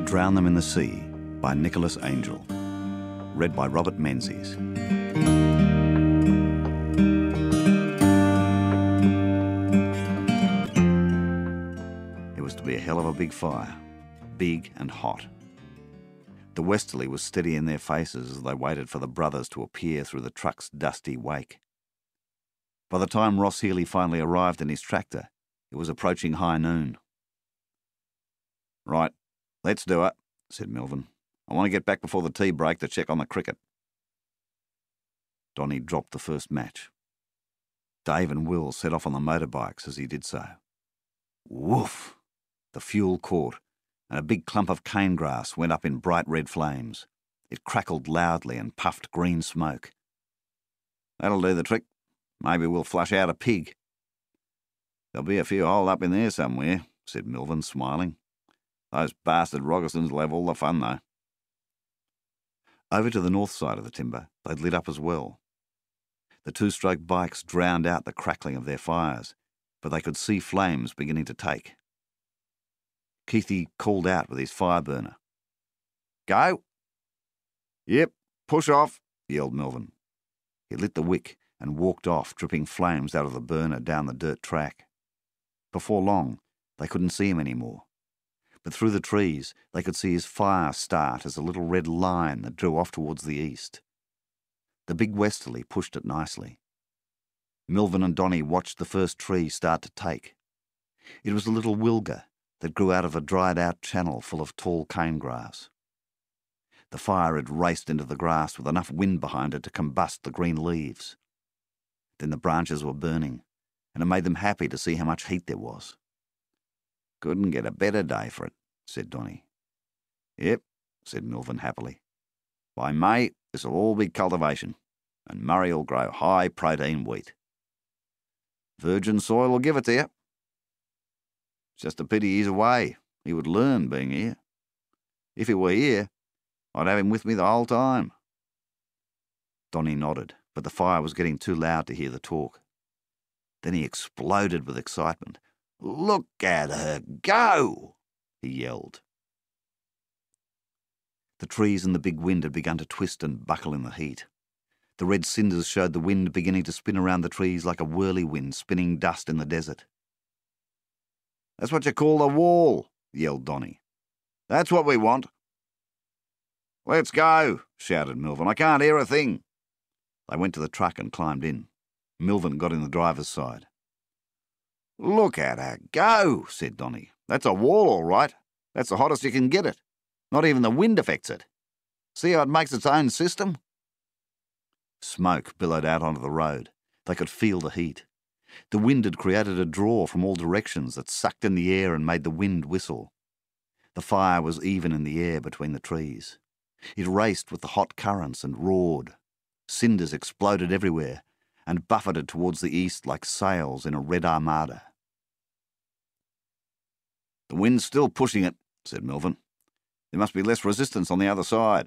Drown Them in the Sea by Nicholas Angel. Read by Robert Menzies. It was to be a hell of a big fire, big and hot. The westerly was steady in their faces as they waited for the brothers to appear through the truck's dusty wake. By the time Ross Healy finally arrived in his tractor, it was approaching high noon. "Right, let's do it," said Melvyn. "I want to get back before the tea break to check on the cricket." Donnie dropped the first match. Dave and Will set off on the motorbikes as he did so. Woof! The fuel caught, and a big clump of cane grass went up in bright red flames. It crackled loudly and puffed green smoke. "That'll do the trick. Maybe we'll flush out a pig." "There'll be a few holed up in there somewhere," said Melvyn, smiling. "Those bastard Rogersons will have all the fun, though." Over to the north side of the timber, they'd lit up as well. The two-stroke bikes drowned out the crackling of their fires, but they could see flames beginning to take. Keithy called out with his fire burner. "Go?" "Yep, push off," yelled Melvyn. He lit the wick and walked off, dripping flames out of the burner down the dirt track. Before long, they couldn't see him anymore. But through the trees, they could see his fire start as a little red line that drew off towards the east. The big westerly pushed it nicely. Melvyn and Donnie watched the first tree start to take. It was a little wilga that grew out of a dried-out channel full of tall cane grass. The fire had raced into the grass with enough wind behind it to combust the green leaves. Then the branches were burning, and it made them happy to see how much heat there was. "Couldn't get a better day for it," said Donnie. "Yep," said Melvyn happily. "By May, this'll all be cultivation, and Murray'll grow high-protein wheat. Virgin soil will give it to you. It's just a pity he's away. He would learn being here. If he were here, I'd have him with me the whole time." Donnie nodded, but the fire was getting too loud to hear the talk. Then he exploded with excitement. "Look at her go!" he yelled. The trees and the big wind had begun to twist and buckle in the heat. The red cinders showed the wind beginning to spin around the trees like a whirlwind spinning dust in the desert. "That's what you call a wall," yelled Donnie. "That's what we want." "Let's go," shouted Melvyn. "I can't hear a thing." They went to the truck and climbed in. Melvyn got in the driver's side. "Look at her go," said Donnie. "That's a wall, all right. That's the hottest you can get it. Not even the wind affects it. See how it makes its own system?" Smoke billowed out onto the road. They could feel the heat. The wind had created a draw from all directions that sucked in the air and made the wind whistle. The fire was even in the air between the trees. It raced with the hot currents and roared. Cinders exploded everywhere and buffeted towards the east like sails in a red armada. "The wind's still pushing it," said Melvyn. "There must be less resistance on the other side."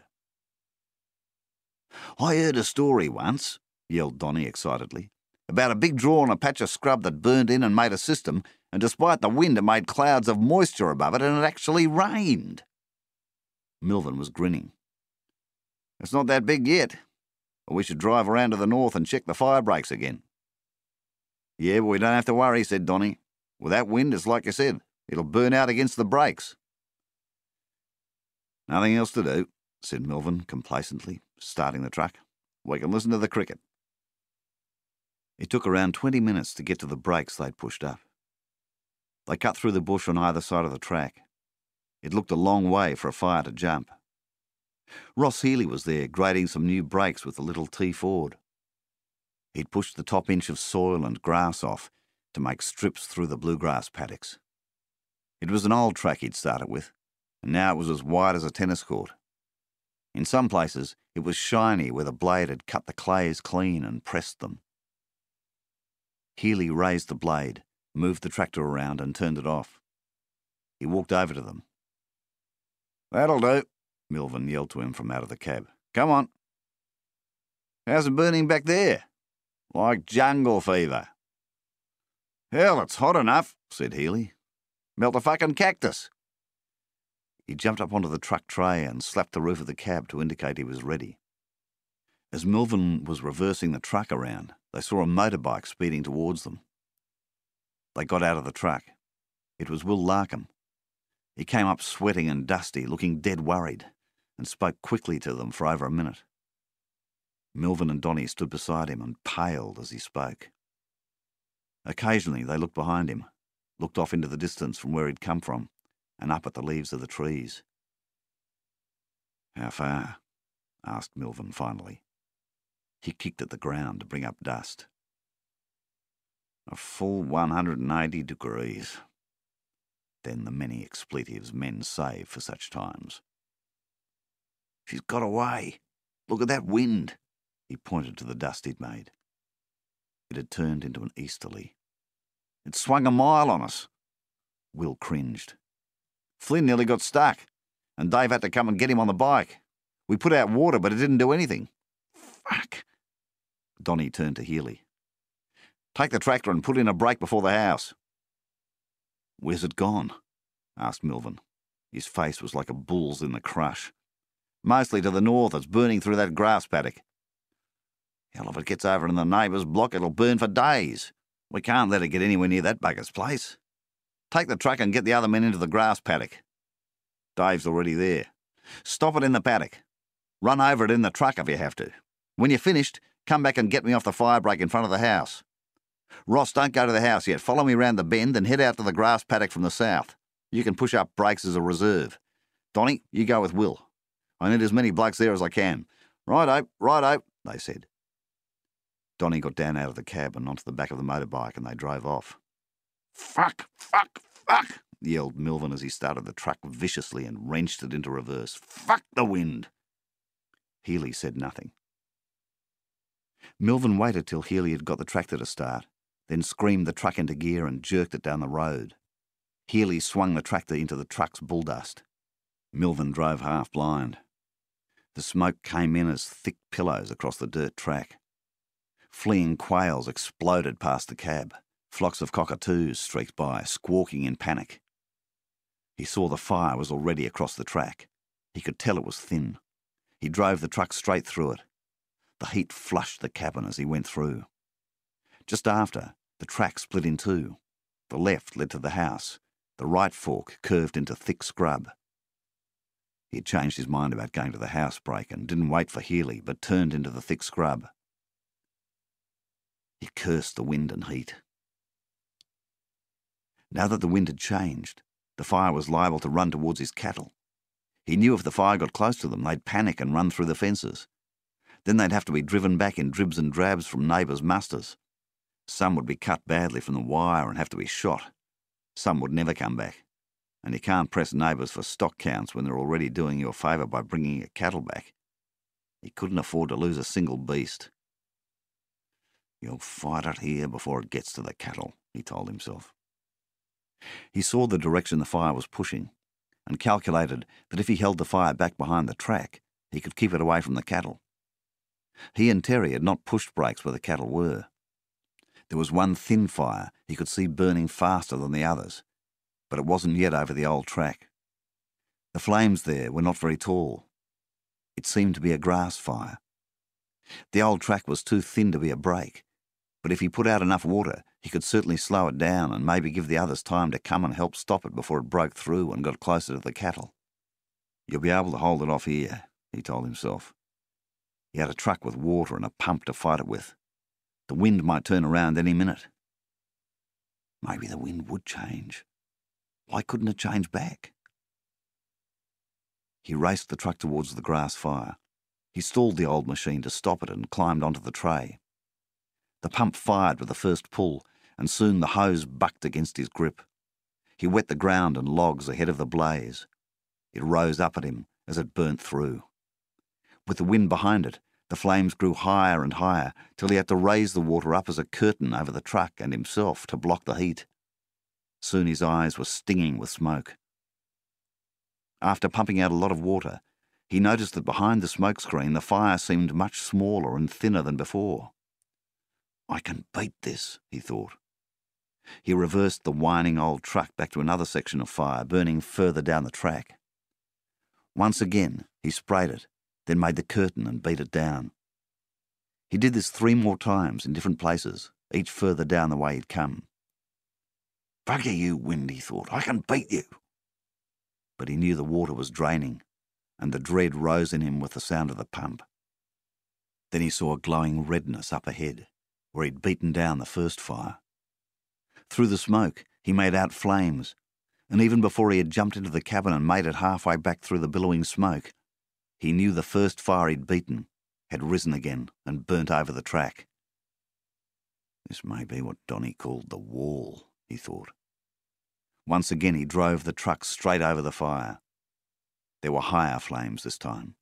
"I heard a story once," yelled Donnie excitedly, "about a big draw on a patch of scrub that burned in and made a system, and despite the wind it made clouds of moisture above it and it actually rained." Melvyn was grinning. "It's not that big yet. Or we should drive around to the north and check the fire breaks again." "Yeah, but we don't have to worry," said Donnie. "With that wind, it's like you said. It'll burn out against the brakes." "Nothing else to do," said Melvyn complacently, starting the truck. "We can listen to the cricket." It took around 20 minutes to get to the breaks they'd pushed up. They cut through the bush on either side of the track. It looked a long way for a fire to jump. Ross Healy was there, grading some new brakes with the little T Ford. He'd pushed the top inch of soil and grass off to make strips through the bluegrass paddocks. It was an old track he'd started with, and now it was as wide as a tennis court. In some places, it was shiny where the blade had cut the clays clean and pressed them. Healy raised the blade, moved the tractor around and turned it off. He walked over to them. "That'll do," Melvyn yelled to him from out of the cab. "Come on." "How's it burning back there?" "Like jungle fever." "Hell, it's hot enough," said Healy. "Melt a fucking cactus." He jumped up onto the truck tray and slapped the roof of the cab to indicate he was ready. As Milvan was reversing the truck around, they saw a motorbike speeding towards them. They got out of the truck. It was Will Larkham. He came up sweating and dusty, looking dead worried, and spoke quickly to them for over a minute. Milvan and Donnie stood beside him and paled as he spoke. Occasionally they looked behind him, looked off into the distance from where he'd come from, and up at the leaves of the trees. "How far?" asked Milvan finally. He kicked at the ground to bring up dust. "A full 180 degrees. Then the many expletives men save for such times. She's got away. Look at that wind." He pointed to the dust he'd made. It had turned into an easterly. "It swung a mile on us." Will cringed. "Flynn nearly got stuck, and Dave had to come and get him on the bike. We put out water, but it didn't do anything. Fuck." Donnie turned to Healy. "Take the tractor and put in a brake before the house." "Where's it gone?" asked Milvan. His face was like a bull's in the crush. "Mostly to the north. It's burning through that grass paddock." "Hell, if it gets over in the neighbour's block, it'll burn for days. We can't let it get anywhere near that bugger's place. Take the truck and get the other men into the grass paddock. Dave's already there. Stop it in the paddock. Run over it in the truck if you have to. When you're finished, come back and get me off the fire break in front of the house. Ross, don't go to the house yet. Follow me round the bend and head out to the grass paddock from the south. You can push up brakes as a reserve. Donnie, you go with Will. I need as many blokes there as I can." "Righto, righto," they said. Donnie got down out of the cab and onto the back of the motorbike, and they drove off. "Fuck, fuck, fuck," yelled Milvan as he started the truck viciously and wrenched it into reverse. "Fuck the wind." Healy said nothing. Milvan waited till Healy had got the tractor to start, then screamed the truck into gear and jerked it down the road. Healy swung the tractor into the truck's bulldust. Milvan drove half blind. The smoke came in as thick pillows across the dirt track. Fleeing quails exploded past the cab. Flocks of cockatoos streaked by, squawking in panic. He saw the fire was already across the track. He could tell it was thin. He drove the truck straight through it. The heat flushed the cabin as he went through. Just after, the track split in two. The left led to the house. The right fork curved into thick scrub. He had changed his mind about going to the house break and didn't wait for Healy, but turned into the thick scrub. He cursed the wind and heat. Now that the wind had changed, the fire was liable to run towards his cattle. He knew if the fire got close to them, they'd panic and run through the fences. Then they'd have to be driven back in dribs and drabs from neighbours' musters. Some would be cut badly from the wire and have to be shot. Some would never come back. And you can't press neighbours for stock counts when they're already doing you a favour by bringing your cattle back. He couldn't afford to lose a single beast. "You'll fight it here before it gets to the cattle," he told himself. He saw the direction the fire was pushing and calculated that if he held the fire back behind the track, he could keep it away from the cattle. He and Terry had not pushed brakes where the cattle were. There was one thin fire he could see burning faster than the others, but it wasn't yet over the old track. The flames there were not very tall. It seemed to be a grass fire. The old track was too thin to be a break, but if he put out enough water, he could certainly slow it down and maybe give the others time to come and help stop it before it broke through and got closer to the cattle. "You'll be able to hold it off here," he told himself. He had a truck with water and a pump to fight it with. The wind might turn around any minute. Maybe the wind would change. Why couldn't it change back? He raced the truck towards the grass fire. He stalled the old machine to stop it and climbed onto the tray. The pump fired with the first pull, and soon the hose bucked against his grip. He wet the ground and logs ahead of the blaze. It rose up at him as it burnt through. With the wind behind it, the flames grew higher and higher till he had to raise the water up as a curtain over the truck and himself to block the heat. Soon his eyes were stinging with smoke. After pumping out a lot of water, he noticed that behind the smoke screen the fire seemed much smaller and thinner than before. "I can beat this," he thought. He reversed the whining old truck back to another section of fire burning further down the track. Once again, he sprayed it, then made the curtain and beat it down. He did this 3 more times in different places, each further down the way he'd come. "Bugger you, wind," he thought. "I can beat you." But he knew the water was draining, and the dread rose in him with the sound of the pump. Then he saw a glowing redness up ahead, where he'd beaten down the first fire. Through the smoke, he made out flames, and even before he had jumped into the cabin and made it halfway back through the billowing smoke, he knew the first fire he'd beaten had risen again and burnt over the track. This may be what Donnie called the wall, he thought. Once again he drove the truck straight over the fire. There were higher flames this time.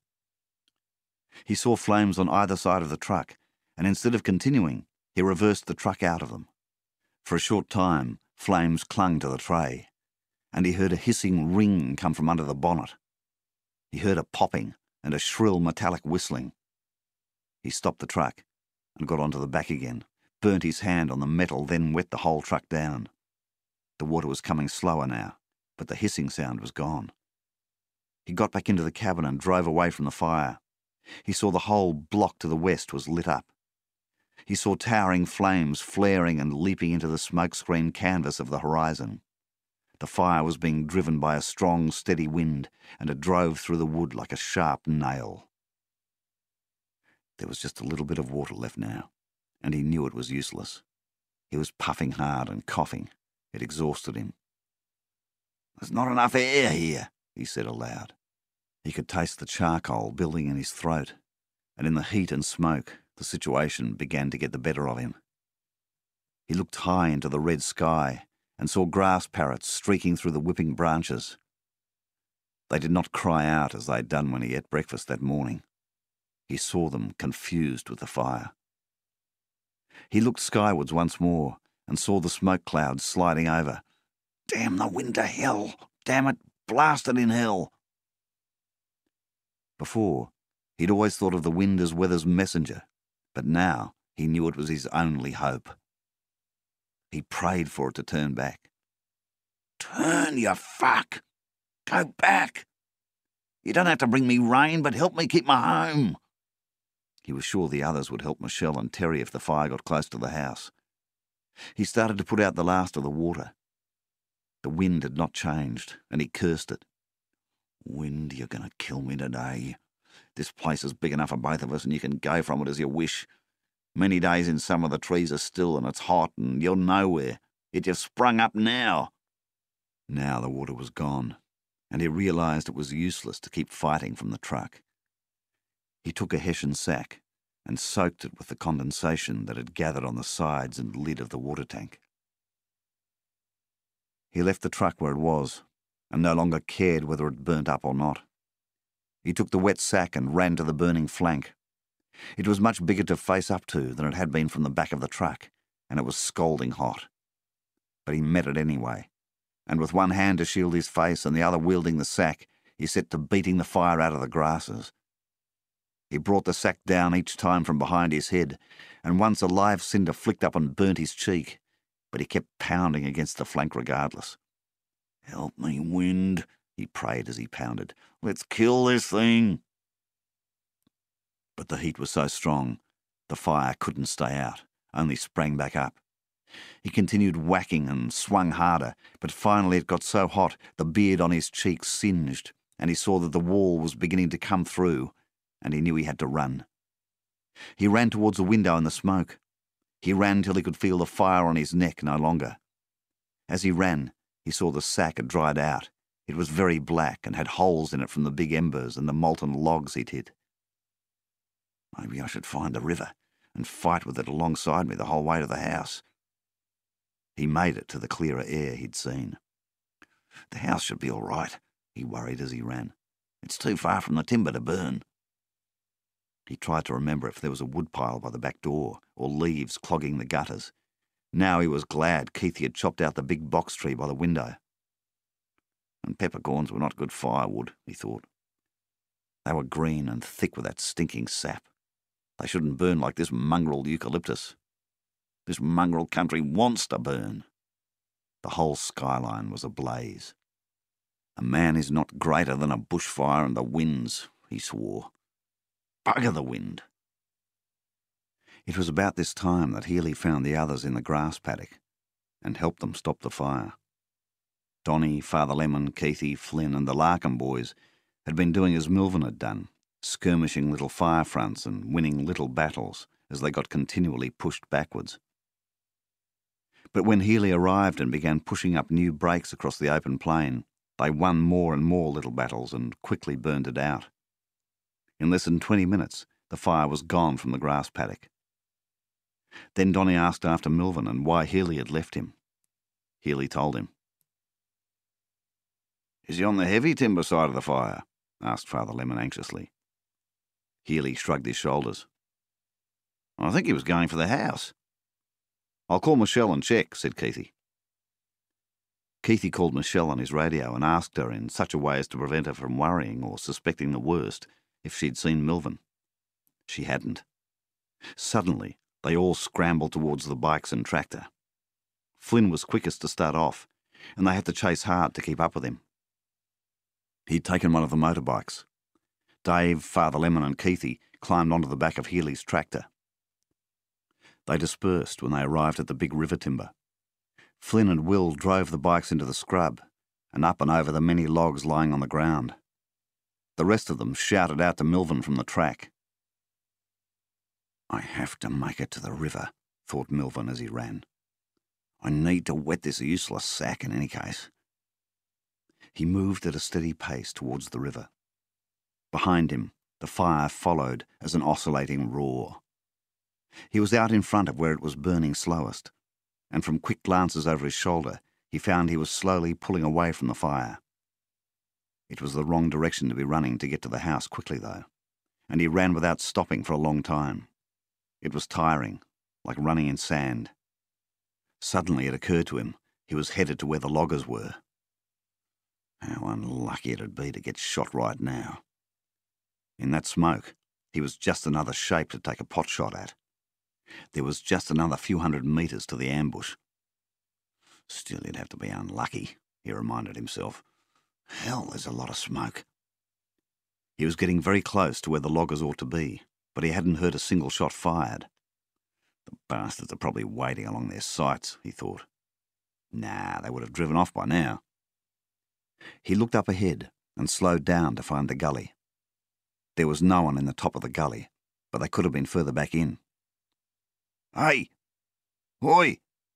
He saw flames on either side of the truck, and instead of continuing, he reversed the truck out of them. For a short time, flames clung to the tray, and he heard a hissing ring come from under the bonnet. He heard a popping and a shrill metallic whistling. He stopped the truck and got onto the back again, burnt his hand on the metal, then wet the whole truck down. The water was coming slower now, but the hissing sound was gone. He got back into the cabin and drove away from the fire. He saw the whole block to the west was lit up. He saw towering flames flaring and leaping into the smoke-screen canvas of the horizon. The fire was being driven by a strong, steady wind, and it drove through the wood like a sharp nail. There was just a little bit of water left now, and he knew it was useless. He was puffing hard and coughing. It exhausted him. "There's not enough air here," he said aloud. He could taste the charcoal building in his throat, and in the heat and smoke, the situation began to get the better of him. He looked high into the red sky and saw grass parrots streaking through the whipping branches. They did not cry out as they'd done when he ate breakfast that morning. He saw them confused with the fire. He looked skywards once more and saw the smoke clouds sliding over. "Damn the wind to hell! Damn it! Blast it in hell!" Before, he'd always thought of the wind as weather's messenger, but now he knew it was his only hope. He prayed for it to turn back. "Turn, you fuck! Go back! You don't have to bring me rain, but help me keep my home." He was sure the others would help Michelle and Terry if the fire got close to the house. He started to put out the last of the water. The wind had not changed, and he cursed it. "Wind, you're going to kill me today. This place is big enough for both of us, and you can go from it as you wish. Many days in summer the trees are still and it's hot and you're nowhere, yet you've sprung up now." Now the water was gone, and he realised it was useless to keep fighting from the truck. He took a hessian sack and soaked it with the condensation that had gathered on the sides and lid of the water tank. He left the truck where it was, and no longer cared whether it burnt up or not. He took the wet sack and ran to the burning flank. It was much bigger to face up to than it had been from the back of the truck, and it was scalding hot. But he met it anyway, and with one hand to shield his face and the other wielding the sack, he set to beating the fire out of the grasses. He brought the sack down each time from behind his head, and once a live cinder flicked up and burnt his cheek, but he kept pounding against the flank regardless. "Help me, wind," he prayed as he pounded. "Let's kill this thing." But the heat was so strong, the fire couldn't stay out, only sprang back up. He continued whacking and swung harder, but finally it got so hot the beard on his cheeks singed, and he saw that the wall was beginning to come through, and he knew he had to run. He ran towards a window in the smoke. He ran till he could feel the fire on his neck no longer. As he ran, he saw the sack had dried out. It was very black and had holes in it from the big embers and the molten logs he'd hit. Maybe I should find the river and fight with it alongside me the whole way to the house. He made it to the clearer air he'd seen. The house should be all right, he worried as he ran. It's too far from the timber to burn. He tried to remember if there was a woodpile by the back door or leaves clogging the gutters. Now he was glad Keithy had chopped out the big box tree by the window. And peppercorns were not good firewood, he thought. They were green and thick with that stinking sap. They shouldn't burn like this mongrel eucalyptus. This mongrel country wants to burn. The whole skyline was ablaze. A man is not greater than a bushfire and the winds, he swore. Bugger the wind. It was about this time that Healy found the others in the grass paddock and helped them stop the fire. Donny, Father Lemon, Keithy, Flynn and the Larkham boys had been doing as Milvan had done, skirmishing little fire fronts and winning little battles as they got continually pushed backwards. But when Healy arrived and began pushing up new breaks across the open plain, they won more and more little battles and quickly burned it out. In less than 20 minutes, the fire was gone from the grass paddock. Then Donny asked after Milvan and why Healy had left him. Healy told him. "Is he on the heavy timber side of the fire?" asked Father Lemon anxiously. Healy shrugged his shoulders. "I think he was going for the house." "I'll call Michelle and check," said Keithy. Keithy called Michelle on his radio and asked her in such a way as to prevent her from worrying or suspecting the worst if she'd seen Milvan. She hadn't. Suddenly, they all scrambled towards the bikes and tractor. Flynn was quickest to start off, and they had to chase hard to keep up with him. He'd taken one of the motorbikes. Dave, Father Lemon and Keithy climbed onto the back of Healy's tractor. They dispersed when they arrived at the big river timber. Flynn and Will drove the bikes into the scrub and up and over the many logs lying on the ground. The rest of them shouted out to Milvan from the track. "I have to make it to the river," thought Milvan as he ran. "I need to wet this useless sack in any case." He moved at a steady pace towards the river. Behind him, the fire followed as an oscillating roar. He was out in front of where it was burning slowest, and from quick glances over his shoulder, he found he was slowly pulling away from the fire. It was the wrong direction to be running to get to the house quickly, though, and he ran without stopping for a long time. It was tiring, like running in sand. Suddenly it occurred to him he was headed to where the loggers were. How unlucky it'd be to get shot right now. In that smoke, he was just another shape to take a pot shot at. There was just another few hundred metres to the ambush. Still, he'd have to be unlucky, he reminded himself. Hell, there's a lot of smoke. He was getting very close to where the loggers ought to be, but he hadn't heard a single shot fired. The bastards are probably waiting along their sights, he thought. Nah, they would have driven off by now. He looked up ahead and slowed down to find the gully. There was no one in the top of the gully, but they could have been further back in. "Hey! Hoi!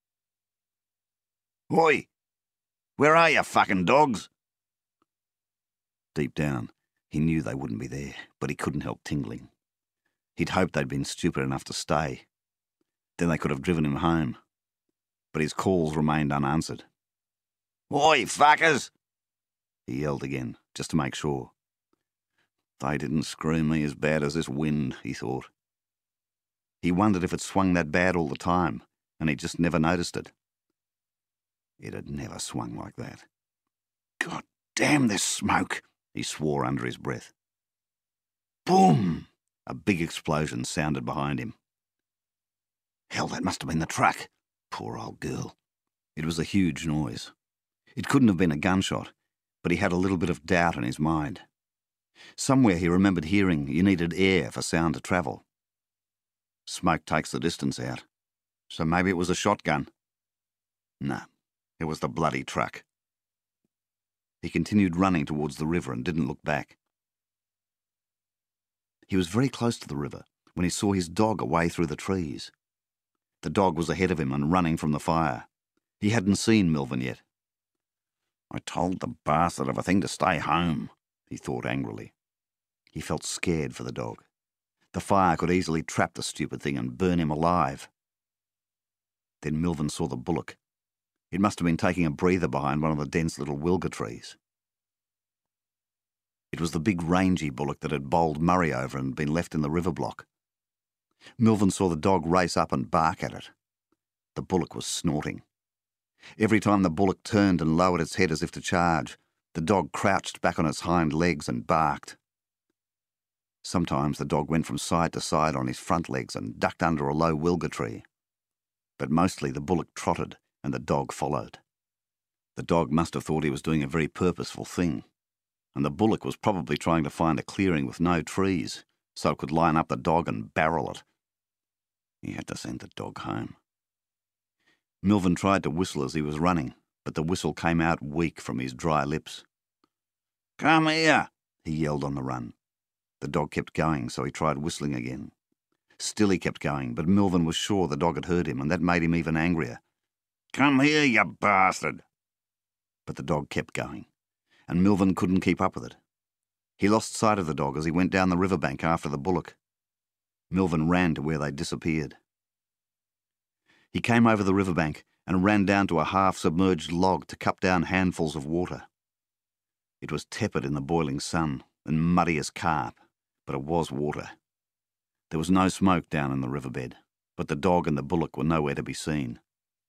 Hoi! Where are you, fucking dogs?" Deep down, he knew they wouldn't be there, but he couldn't help tingling. He'd hoped they'd been stupid enough to stay. Then they could have driven him home. But his calls remained unanswered. "Hoi, fuckers!" he yelled again, just to make sure. They didn't screw me as bad as this wind, he thought. He wondered if it swung that bad all the time, and he just never noticed it. It had never swung like that. "God damn this smoke," he swore under his breath. Boom! A big explosion sounded behind him. Hell, that must have been the truck. Poor old girl. It was a huge noise. It couldn't have been a gunshot, but he had a little bit of doubt in his mind. Somewhere he remembered hearing you needed air for sound to travel. Smoke takes the distance out, so maybe it was a shotgun. No, it was the bloody truck. He continued running towards the river and didn't look back. He was very close to the river when he saw his dog away through the trees. The dog was ahead of him and running from the fire. He hadn't seen Milvan yet. "I told the bastard of a thing to stay home," he thought angrily. He felt scared for the dog. The fire could easily trap the stupid thing and burn him alive. Then Milvan saw the bullock. It must have been taking a breather behind one of the dense little wilga trees. It was the big rangy bullock that had bowled Murray over and been left in the river block. Milvan saw the dog race up and bark at it. The bullock was snorting. Every time the bullock turned and lowered its head as if to charge, the dog crouched back on its hind legs and barked. Sometimes the dog went from side to side on his front legs and ducked under a low wilga tree. But mostly the bullock trotted and the dog followed. The dog must have thought he was doing a very purposeful thing, and the bullock was probably trying to find a clearing with no trees so it could line up the dog and barrel it. He had to send the dog home. Milvin tried to whistle as he was running, but the whistle came out weak from his dry lips. "Come here," he yelled on the run. The dog kept going, so he tried whistling again. Still he kept going, but Milvin was sure the dog had heard him, and that made him even angrier. "Come here, you bastard!" But the dog kept going, and Milvin couldn't keep up with it. He lost sight of the dog as he went down the riverbank after the bullock. Milvin ran to where they disappeared. He came over the riverbank and ran down to a half-submerged log to cup down handfuls of water. It was tepid in the boiling sun and muddy as carp, but it was water. There was no smoke down in the riverbed, but the dog and the bullock were nowhere to be seen.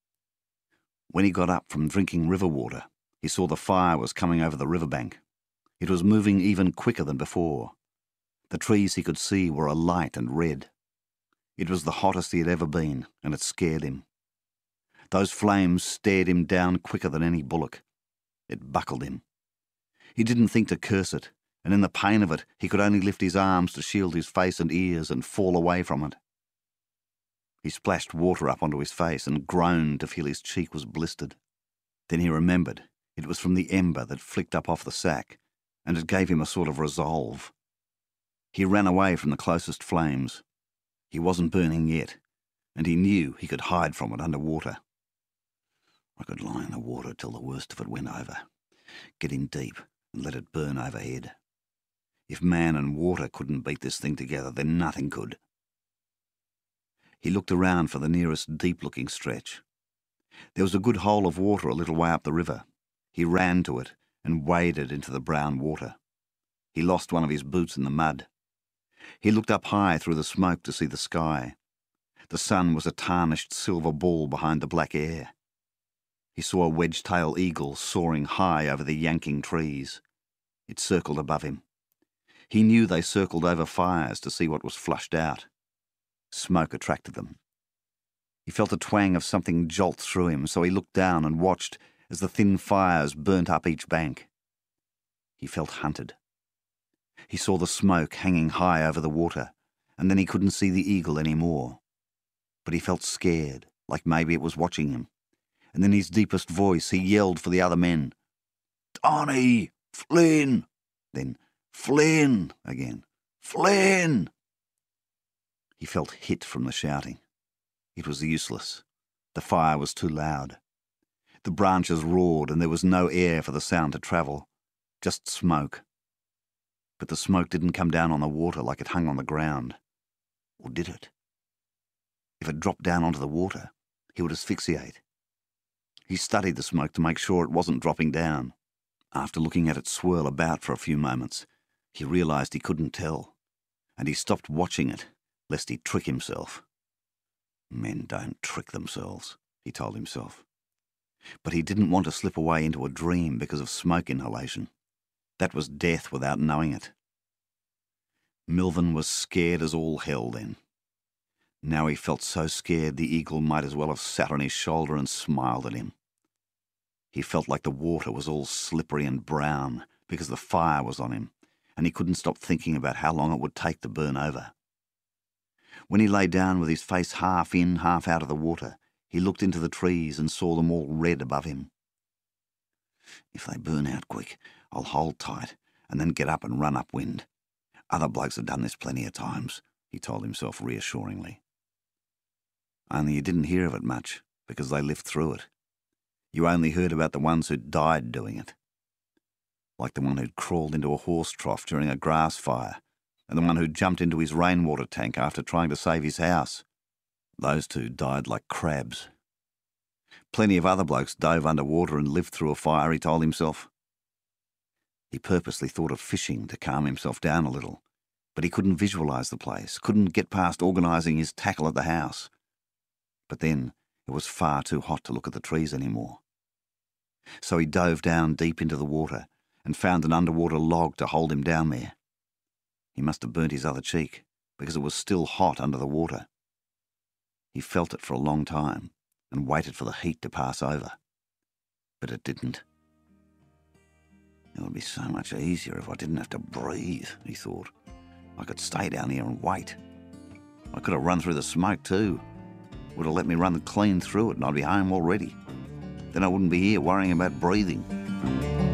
When he got up from drinking river water, he saw the fire was coming over the riverbank. It was moving even quicker than before. The trees he could see were alight and red. It was the hottest he had ever been, and it scared him. Those flames stared him down quicker than any bullock. It buckled him. He didn't think to curse it, and in the pain of it he could only lift his arms to shield his face and ears and fall away from it. He splashed water up onto his face and groaned to feel his cheek was blistered. Then he remembered it was from the ember that flicked up off the sack, and it gave him a sort of resolve. He ran away from the closest flames. He wasn't burning yet, and he knew he could hide from it under water. I could lie in the water till the worst of it went over, get in deep and let it burn overhead. If man and water couldn't beat this thing together, then nothing could. He looked around for the nearest deep-looking stretch. There was a good hole of water a little way up the river. He ran to it and waded into the brown water. He lost one of his boots in the mud. He looked up high through the smoke to see the sky. The sun was a tarnished silver ball behind the black air. He saw a wedge-tail eagle soaring high over the yanking trees. It circled above him. He knew they circled over fires to see what was flushed out. Smoke attracted them. He felt a twang of something jolt through him, so he looked down and watched as the thin fires burnt up each bank. He felt hunted. He saw the smoke hanging high over the water, and then he couldn't see the eagle any more. But he felt scared, like maybe it was watching him. And in his deepest voice he yelled for the other men. "Donnie! Flynn!" Then, "Flynn!" again. "Flynn!" He felt hit from the shouting. It was useless. The fire was too loud. The branches roared and there was no air for the sound to travel. Just smoke. But the smoke didn't come down on the water like it hung on the ground. Or did it? If it dropped down onto the water, he would asphyxiate. He studied the smoke to make sure it wasn't dropping down. After looking at it swirl about for a few moments, he realised he couldn't tell, and he stopped watching it, lest he trick himself. Men don't trick themselves, he told himself. But he didn't want to slip away into a dream because of smoke inhalation. That was death without knowing it. Milvin was scared as all hell then. Now he felt so scared the eagle might as well have sat on his shoulder and smiled at him. He felt like the water was all slippery and brown because the fire was on him, and he couldn't stop thinking about how long it would take to burn over. When he lay down with his face half in, half out of the water, he looked into the trees and saw them all red above him. If they burn out quick, I'll hold tight and then get up and run upwind. Other blokes have done this plenty of times, he told himself reassuringly. Only you didn't hear of it much, because they lived through it. You only heard about the ones who died doing it. Like the one who'd crawled into a horse trough during a grass fire, and the one who jumped into his rainwater tank after trying to save his house. Those two died like crabs. Plenty of other blokes dove underwater and lived through a fire, he told himself. He purposely thought of fishing to calm himself down a little, but he couldn't visualise the place, couldn't get past organising his tackle at the house. But then it was far too hot to look at the trees anymore. So he dove down deep into the water and found an underwater log to hold him down there. He must have burnt his other cheek, because it was still hot under the water. He felt it for a long time and waited for the heat to pass over. But it didn't. It would be so much easier if I didn't have to breathe, he thought. I could stay down here and wait. I could have run through the smoke too. Would have let me run clean through it and I'd be home already. Then I wouldn't be here worrying about breathing.